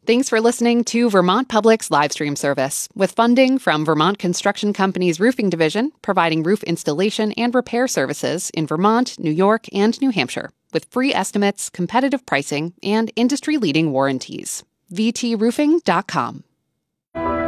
Thanks for listening to Vermont Public's live stream service, with funding from Vermont Construction Company's Roofing Division, providing roof installation and repair services in Vermont, New York, and New Hampshire, with free estimates, competitive pricing, and industry-leading warranties. VTRoofing.com.